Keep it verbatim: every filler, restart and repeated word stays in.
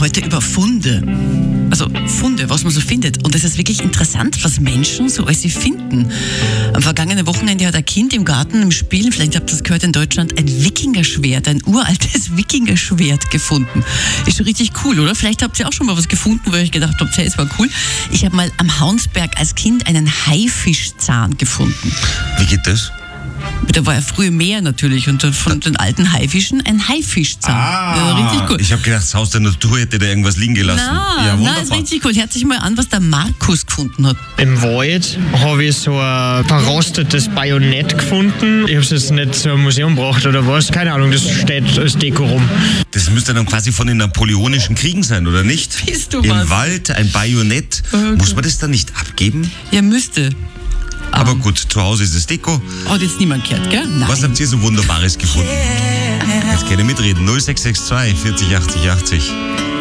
heute über Funde. Also Funde, was man so findet. Und es ist wirklich interessant, was Menschen so alles finden. Am vergangenen Wochenende hat ein Kind im Garten im Spielen, vielleicht habt ihr das gehört in Deutschland, ein Wikingerschwert, ein uraltes Wikingerschwert gefunden. Ist schon richtig cool, oder? Vielleicht habt ihr auch schon mal was gefunden, wo ihr euch gedacht habt, hey, es war cool. Ich habe mal am Haunsberg als Kind einen Haifischzahn gefunden. Wie geht das? Da war ja früher Meer natürlich und von den alten Haifischen ein Haifischzahn. Ah, ja, richtig gut. Ich habe gedacht, das Haus der Natur hätte da irgendwas liegen gelassen. Na, ja, na, wunderbar. ist richtig cool. Hört sich mal an, was der Markus gefunden hat. Im Wald habe ich so ein verrostetes Bajonett gefunden. Ich habe es jetzt nicht zu einem Museum gebracht oder was. Keine Ahnung, das steht als Deko rum. Das müsste dann quasi von den napoleonischen Kriegen sein, oder nicht? Bist du Im was? Wald ein Bajonett. Okay. Muss man das dann nicht abgeben? Ja, müsste. Aber gut, zu Hause ist es Deko. Hat jetzt niemand gehört, gell? Nein. Was habt ihr so Wunderbares gefunden? Jetzt gerne mitreden. null sechs sechs zwei vierzig achtzig achtzig.